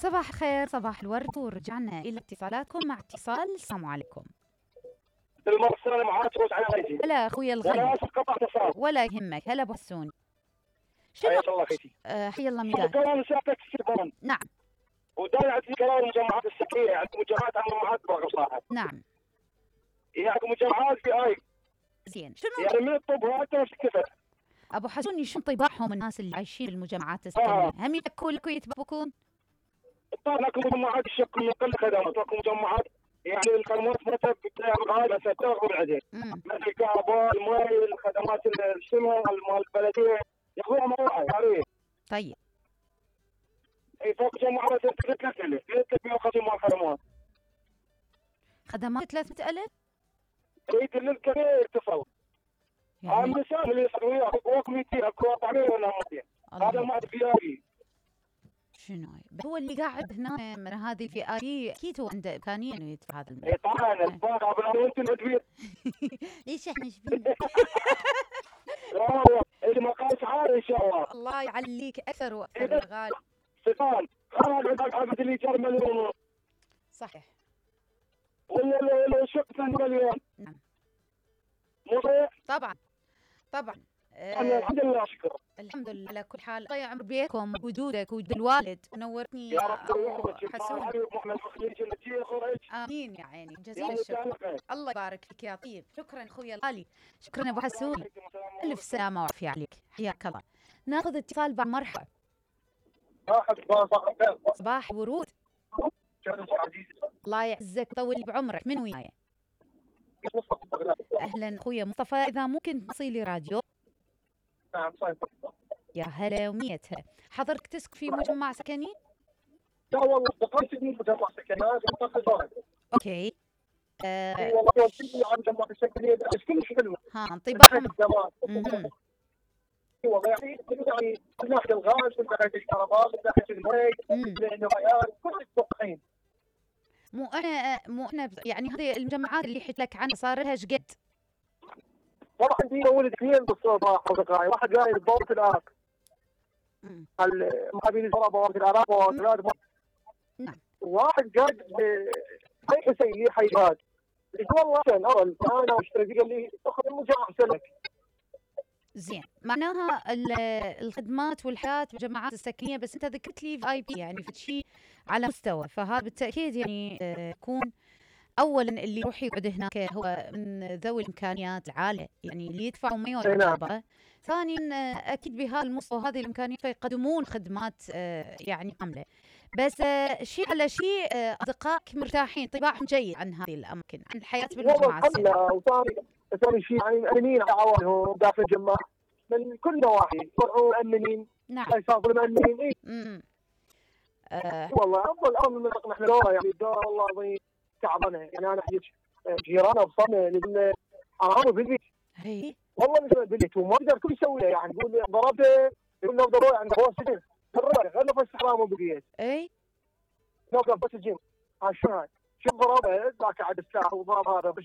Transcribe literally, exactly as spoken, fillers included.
صباح الخير، صباح الورد، ورجعنا إلى اتصالاتكم مع اتصال. السلام عليكم. المرسله معاك روح على غيتي. هلا أخوي وانا الغالي. اسف قطع اتصال. ولا يهمك. هلا أبو حسوني. شنو؟ حياك الله اخيتي. آه حي الله شنو ميدان. كلام سيادتك السلطان؟ نعم وداير عندي كلام المجمعات السكريه، يعني مجمعات عن مجمعات بغى صاحب. نعم. يعني مجمعات في اي. زين. شنو يعني من الطب وانت مش كفر. أبو حسوني، شنو طباعهم الناس اللي عايشين بالمجمعات اه السكنية؟ هم يحكوا لك ويتبكون؟ طبعا لكم مجمعات الشق من كل خدمات، لكم مجمعات يعني الخدمات مثلا بتلاقي غالبا ستاخذ بعدين. امم مثل الكهرباء، المي، الخدمات الشمال، المال البلديه ياخذوها مروحه يعني. طيب. اي فوق مجمعات ثلاثة آلاف ثلاثمئة وخمسين مال خدمات. خدمات ثلاثمئة ألف؟ يريد للكبير اتصل. هذا يعني الانسان اللي يصير وياه اكو مئتين اكو أربعمئة ولا مئتين. هذا الله. ما في. شنو هو اللي قاعد هنا من هذه الفئة دي؟ أكيد هو عنده إمكانية إنه يدفع هذا المبلغ. اي طبعا الباقة قبل وانت الكبير. ليش احنا شبين؟ اللي ما قال شعار ان شاء الله. الله يعليك أكثر وأكثر يا غالي. سلطان خلاص عندك عقد اللي جار مليون. صحيح. ولا لو شقت مليون. نعم. مو صحيح؟ طبعا طبعا. انا آه الحمد لله اشكر. الحمد لله على كل حال. الله يعمر بيكم وجودك وجود الوالد، ونورتني يا رب أبو يحفظك. حسون. محمد خليج النتيجه خرج. امين يا عيني. جزيل يا الشكر. مساء الله يبارك فيك يا طيب. شكرا اخوي الغالي. شكرا ابو حسون. الف سلامه وعافيه عليك. حياك الله. ناخذ اتصال بعد. مرحبا. صباح ورود. الله يعزك ويطول بعمرك. من وياي؟ اهلا اخويا مصطفى. اذا ممكن تصيلي راديو. نعم صحيح. يا هلا وميتها. حضرتك تسكن في مجمع سكني؟ لا والله دخلت من مجمع سكنات ومنطقه. اوكي. آه اي والله وصلت عن مجمع سكنيه بس كلش حلوه. ها انطباعهم. اي والله يعني يعني من ناحيه الغاز، من ناحيه الكهرباء، من ناحيه المي، النوايات، كل متوقعين. مو انا مو انا يعني هذه المجمعات اللي حكيت لك عنها صار لها شقد؟ والله عندي ولد اثنين بالصباح اصدقائي، واحد قايل بورت الارك. المحامين الفرع بورت الارك وثلاث. نعم. واحد قاعد حي حسين حي غاد. يقول والله عشان اول انا واشتري قال لي اخذ المجمع احسن لك. زين. معناها الخدمات والحياه بالجماعات السكنيه، بس انت ذكرت لي في اي بي يعني في شيء على مستوى، فهذا بالتاكيد يعني يكون اولا اللي يروح يقعد هناك هو من ذوي الامكانيات العاليه، يعني اللي يدفعوا ما يرضى. ثانيا اكيد بهذا المستوى هذه الامكانيات فيقدمون خدمات يعني كامله. بس شيء على شيء اصدقائك مرتاحين، طباعهم جيد عن هذه الاماكن، عن الحياه بالمجموعه السكنيه. وثاني ثاني شيء يعني مأمنين عوائلهم داخل الجماعه من كل نواحي، يطلعوا مأمنين. نعم. يسافروا مأمنين. اي امم أه. والله افضل امر من نقل احنا دوره، يعني الدوره والله العظيم تعبانه. يعني انا حجيت جيران وصلنا يقول انا بالبيت. هي والله مش بالبيت وما اقدر كل يسوي له، يعني يقول ضربته يقول له ضربه عند هو السجن. غير نفس حرام وبقيت. اي نوقف بس الجيم. ها شو هاي؟ شوف ضربه ذاك عاد الساعه وضرب هذا